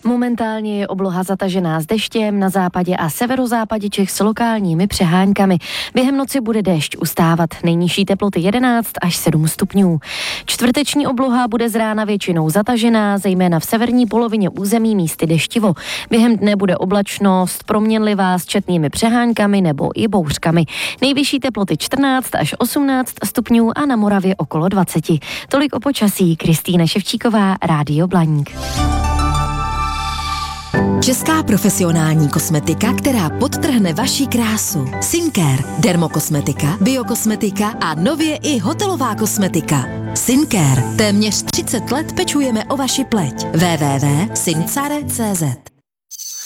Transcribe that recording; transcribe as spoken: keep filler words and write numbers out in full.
Momentálně je obloha zatažená s deštěm, na západě a severozápadě Čech s lokálními přeháňkami. Během noci bude déšť ustávat, nejnižší teploty jedenáct až sedm stupňů. Čtvrteční obloha bude z rána většinou zatažená, zejména v severní polovině území místy deštivo. Během dne bude oblačnost proměnlivá s četnými přeháňkami nebo i bouřkami. Nejvyšší teploty čtrnáct až osmnáct stupňů a na Moravě okolo dvacet. Tolik o počasí. Kristýna Ševčíková, Rádio Blaník. Česká profesionální kosmetika, která podtrhne vaši krásu. Syncare, dermokosmetika, biokosmetika a nově i hotelová kosmetika. Syncare. Téměř třicet let pečujeme o vaši pleť. w w w tečka syncare tečka cz